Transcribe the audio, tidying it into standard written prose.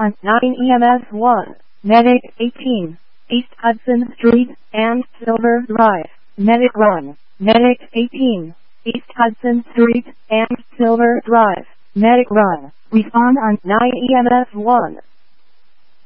on 9 EMS 1, Medic 18, East Hudson Street and Silver Drive. Medic 1, Medic 18, East Hudson Street and Silver Drive. Medic 1, respond on 9 EMS 1.